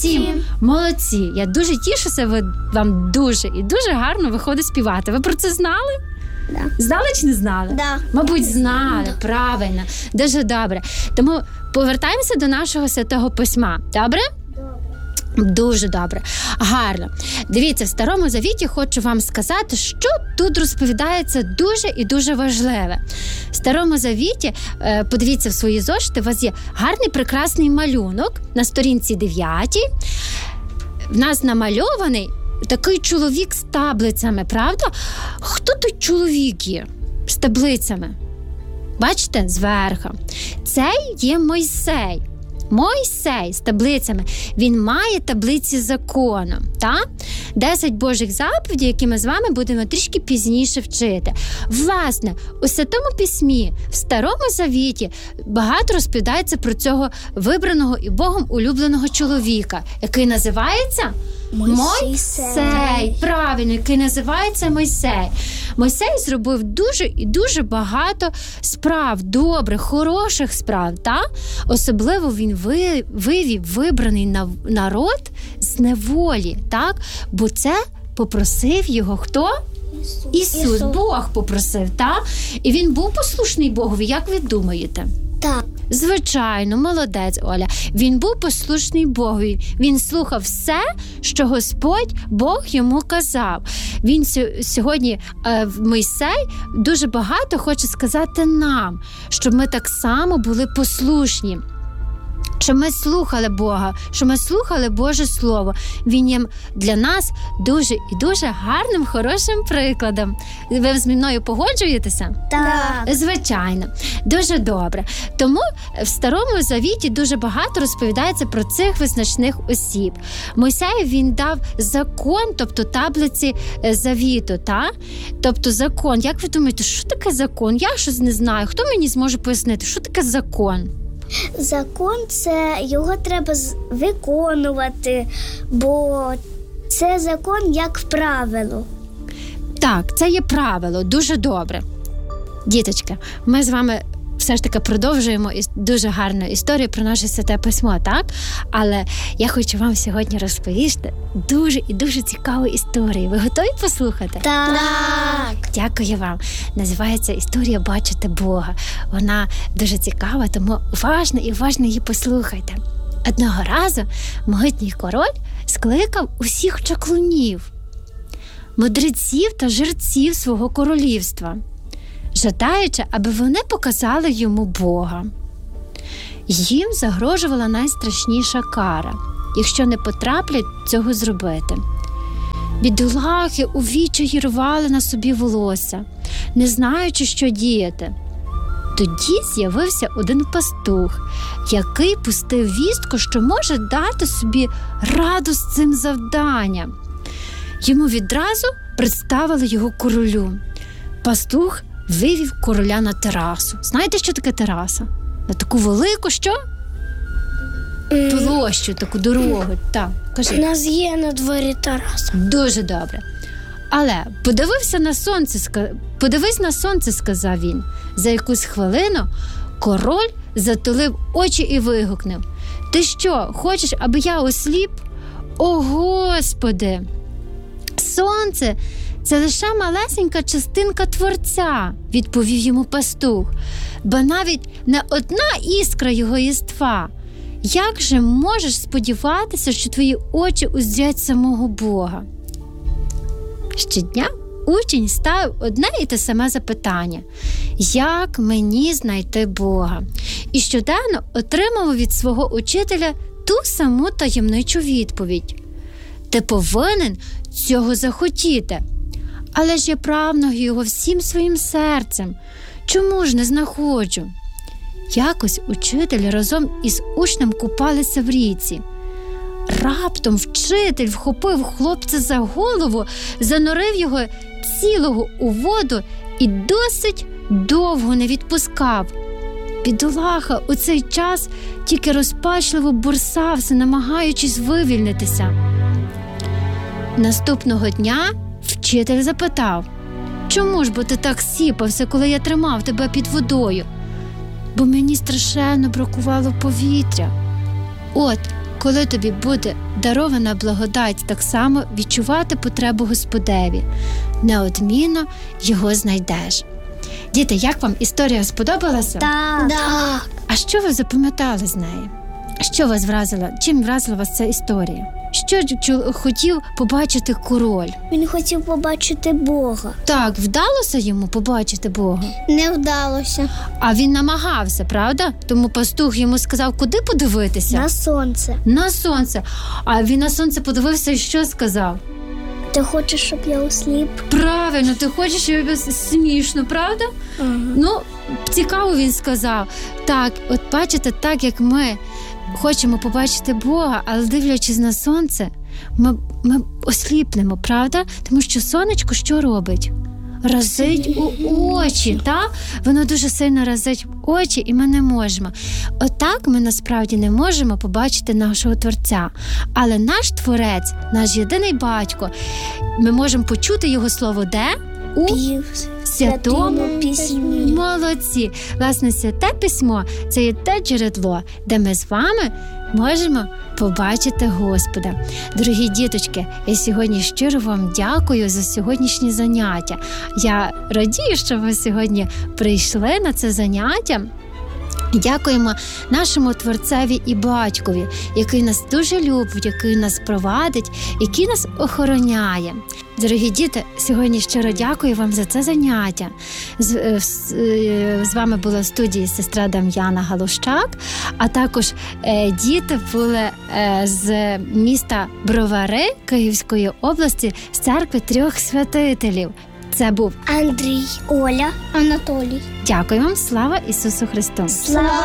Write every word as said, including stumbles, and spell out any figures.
Сім. Молодці. Я дуже тішуся, ви вам дуже і дуже гарно виходить співати. Ви про це знали? Да. Знали чи не знали? Да. Мабуть, знали, да. Правильно. Дуже добре. Тому повертаємося до нашого Святого Письма. Добре? Добре. Дуже добре. Гарно. Дивіться, в Старому Завіті хочу вам сказати, що тут розповідається дуже і дуже важливе. В Старому Завіті, подивіться в свої зошити, у вас є гарний прекрасний малюнок на сторінці дев'ятій. В нас намальований такий чоловік з таблицями, правда? Хто той чоловік є з таблицями? Бачите, зверху. Цей є Мойсей. Мойсей з таблицями. Він має таблиці закону, так? Десять Божих заповідей, які ми з вами будемо трішки пізніше вчити. Власне, у Святому Письмі, в Старому Завіті багато розповідається про цього вибраного і Богом улюбленого чоловіка, який називається Мойсей. Мойсей. Правильно, який називається Мойсей. Мойсей зробив дуже і дуже багато справ, добрих, хороших справ, так? Особливо він вивів вибраний народ з неволі, так? Бо це попросив його хто? Ісус. Ісус. Ісус. Бог попросив, так? І він був послушний Богові, як ви думаєте? Так. Звичайно, молодець, Оля. Він був послушний Богові. Він слухав все, що Господь Бог йому казав. Він сьогодні, Мойсей, дуже багато хоче сказати нам, щоб ми так само були послушні. Щоб ми слухали Бога, щоб ми слухали Боже Слово. Він є для нас дуже і дуже гарним, хорошим прикладом. Ви зі мною погоджуєтеся? Так. Звичайно. Дуже добре. Тому в Старому Завіті дуже багато розповідається про цих визначних осіб. Мойсею він дав закон, тобто таблиці завіту, та? Тобто закон. Як ви думаєте, що таке закон? Я щось не знаю. Хто мені зможе пояснити, що таке закон? Закон – це його треба виконувати, бо це закон як правило. Так, це є правило, дуже добре. Діточки, ми з вами все ж таки продовжуємо дуже гарну історію про наше Святе Письмо, так? Але я хочу вам сьогодні розповісти дуже і дуже цікаву історію. Ви готові послухати? Так. Дякую вам. Називається «Історія бачити Бога». Вона дуже цікава, тому уважно і уважно її послухайте. Одного разу могутній король скликав усіх чаклунів, мудреців та жерців свого королівства, жадаючи, аби вони показали йому Бога. Їм загрожувала найстрашніша кара, якщо не потраплять цього зробити. Бідолахи у відчаї рвали на собі волосся, не знаючи, що діяти. Тоді з'явився один пастух, який пустив вістку, що може дати собі раду з цим завданням. Йому відразу представили його королю. Пастух вивів короля на терасу. Знаєте, що таке тераса? На таку велику, що? Площу, таку дорогу. Так, кажи. У нас є на дворі тераса. Дуже добре. Але подивився на сонце, подивись на сонце, сказав він. За якусь хвилину король затулив очі і вигукнув: ти що, хочеш, аби я осліп? О, Господи! Сонце – це лише малесенька частинка Творця, відповів йому пастух, бо навіть не одна іскра його єства. Як же можеш сподіватися, що твої очі узрять самого Бога? Щодня учень ставив одне і те саме запитання: як мені знайти Бога? І щоденно отримував від свого учителя ту саму таємничу відповідь: ти повинен цього захотіти. Але ж я прагну його всім своїм серцем. Чому ж не знаходжу? Якось учитель разом із учнем купалися в річці. Раптом вчитель вхопив хлопця за голову, занурив його цілого у воду і досить довго не відпускав. Бідолаха у цей час тільки розпачливо бурсався, намагаючись вивільнитися. Наступного дня вчитель запитав: чому ж бо ти так сіпався, коли я тримав тебе під водою? Бо мені страшенно бракувало повітря. От, коли тобі буде дарована благодать так само відчувати потребу Господеві, неодмінно його знайдеш. Діти, як вам історія сподобалася? Так. Так. А що ви запам'ятали з неї? Що вас вразило? Чим вразила вас ця історія? Що чу- хотів побачити король? Він хотів побачити Бога. Так, вдалося йому побачити Бога? Не вдалося. А він намагався, правда? Тому пастух йому сказав, куди подивитися? На сонце. На сонце. А він на сонце подивився і що сказав? Ти хочеш, щоб я осліп? Правильно, ти хочеш, щоб я смішно, правда? Ага. Ну, цікаво він сказав. Так, от бачите, так як ми хочемо побачити Бога, але дивлячись на сонце, ми, ми осліпнемо, правда? Тому що сонечко що робить? Разить у очі, так? Воно дуже сильно разить в очі, і ми не можемо. Отак ми насправді не можемо побачити нашого Творця. Але наш Творець, наш єдиний батько, ми можемо почути його слово де? У Пів. святому письмі. Молодці. Власне, святе письмо – це є те джерело, де ми з вами можемо побачити Господа. Дорогі діточки, я сьогодні щиро вам дякую за сьогоднішнє заняття. Я радію, що ви сьогодні прийшли на це заняття. Дякуємо нашому Творцеві і Батькові, який нас дуже любить, який нас провадить, який нас охороняє. Дорогі діти, сьогодні щиро дякую вам за це заняття. З, з, з вами була в студії сестра Дам'яна Галущак, а також е, діти були е, з міста Бровари Київської області з церкви трьох святителів. Це був Андрій, Оля, Анатолій. Дякую вам, слава Ісусу Христу! Слава